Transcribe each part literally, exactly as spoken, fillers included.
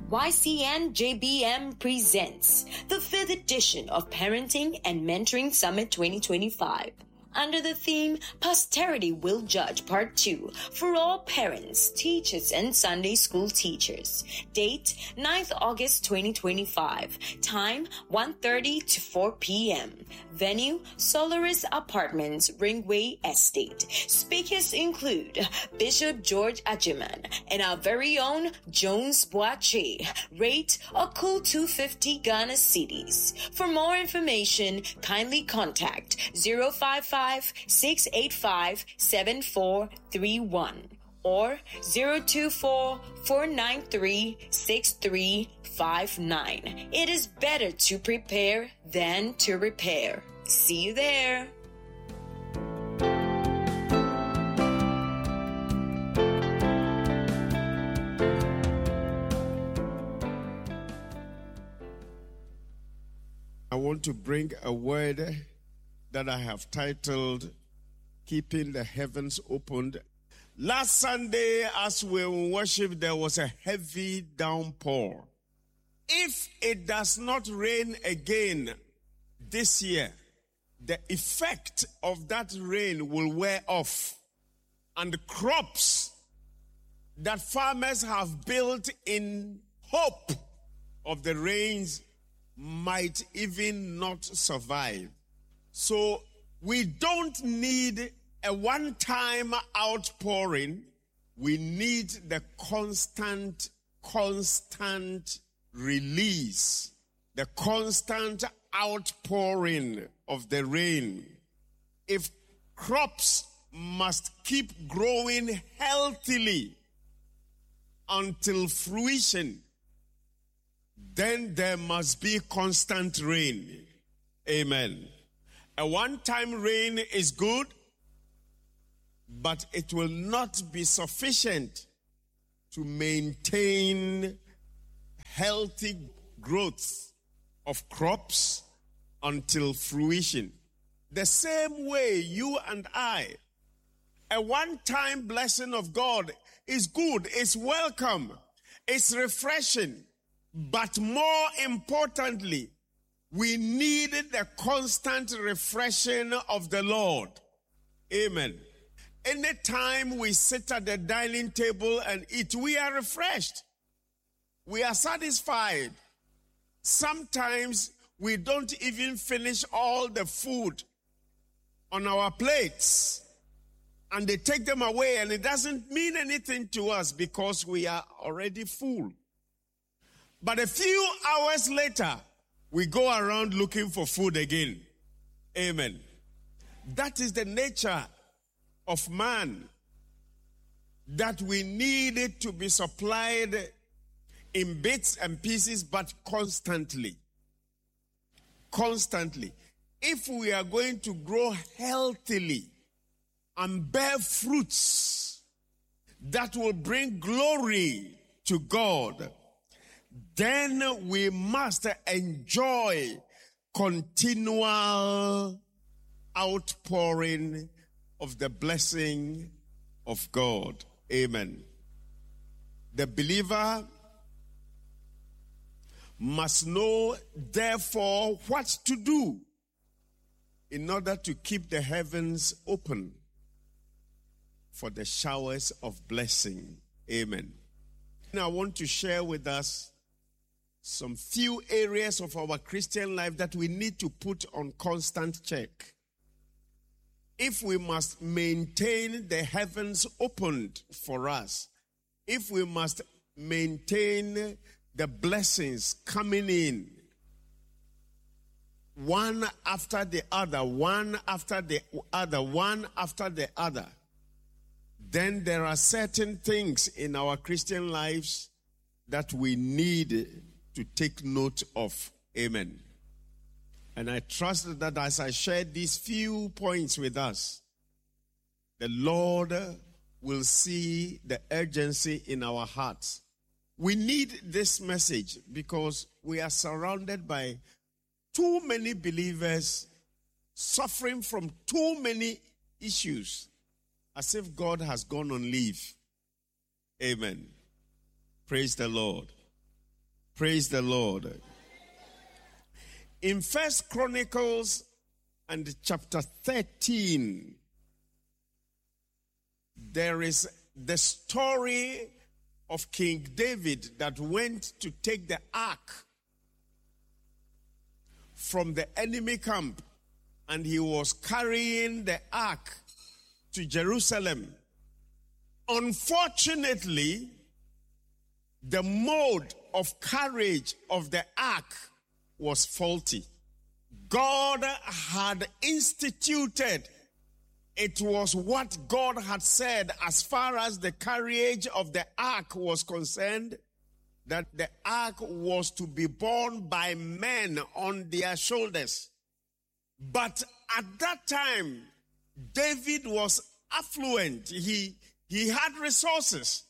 Y C N J B M presents the fifth edition of Parenting and Mentoring Summit twenty twenty-five. Under the theme, Posterity Will Judge Part two, for all parents, teachers, and Sunday school teachers. Date, ninth of August twenty twenty-five. Time, one thirty to four p.m. Venue, Solaris Apartments, Ringway Estate. Speakers include Bishop George Ajiman and our very own Jones Boache. Rate, a cool two hundred fifty Ghana cedis. For more information, kindly contact zero five five six eight five seven four three one or zero two four four nine three six three five nine. It is better to prepare than to repair. See you there. I want to bring a word that I have titled, Keeping the Heavens Opened. Last Sunday, as we worshiped, there was a heavy downpour. If it does not rain again this year, the effect of that rain will wear off, and the crops that farmers have built in hope of the rains might even not survive. So we don't need a one-time outpouring. We need the constant, constant release, the constant outpouring of the rain. If crops must keep growing healthily until fruition, then there must be constant rain. Amen. A one-time rain is good, but it will not be sufficient to maintain healthy growth of crops until fruition. The same way you and I, a one-time blessing of God is good, it's welcome, it's refreshing, but more importantly, we need the constant refreshing of the Lord. Amen. Anytime we sit at the dining table and eat, we are refreshed. We are satisfied. Sometimes we don't even finish all the food on our plates, and they take them away, and it doesn't mean anything to us because we are already full. But a few hours later, we go around looking for food again. Amen. That is the nature of man, that we need it to be supplied in bits and pieces, but constantly. Constantly. If we are going to grow healthily and bear fruits that will bring glory to God, then we must enjoy continual outpouring of the blessing of God. Amen. The believer must know, therefore, what to do in order to keep the heavens open for the showers of blessing. Amen. And I want to share with us some few areas of our Christian life that we need to put on constant check. If we must maintain the heavens opened for us, if we must maintain the blessings coming in, one after the other, one after the other, one after the other, then there are certain things in our Christian lives that we need to take note of. Amen. And I trust that as I share these few points with us, the Lord will see the urgency in our hearts. We need this message because we are surrounded by too many believers suffering from too many issues, as if God has gone on leave. Amen. Praise the Lord. Praise the Lord. In First Chronicles and chapter thirteen, there is the story of King David that went to take the ark from the enemy camp, and he was carrying the ark to Jerusalem. Unfortunately, the mode of carriage of the ark was faulty. God had instituted, it was what God had said as far as the carriage of the ark was concerned, that the ark was to be borne by men on their shoulders. But at that time, David was affluent. He, he had resources.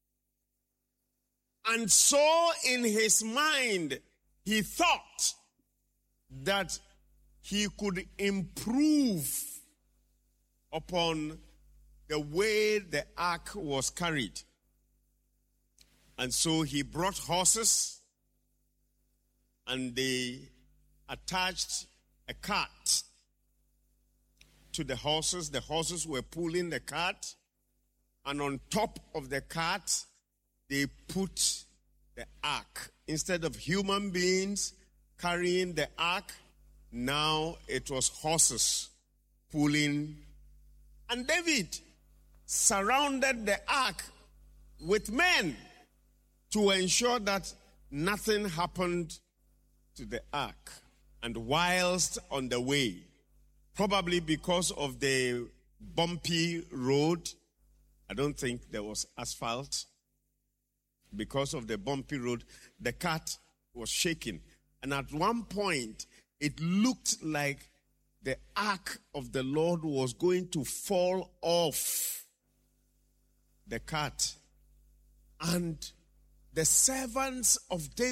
And so in his mind, he thought that he could improve upon the way the ark was carried. And so he brought horses, and they attached a cart to the horses. The horses were pulling the cart, and on top of the cart, they put the ark. Instead of human beings carrying the ark, now it was horses pulling. And David surrounded the ark with men to ensure that nothing happened to the ark. And whilst on the way, probably because of the bumpy road, I don't think there was asphalt. Because of the bumpy road, the cart was shaking. And at one point, it looked like the ark of the Lord was going to fall off the cart. And the servants of David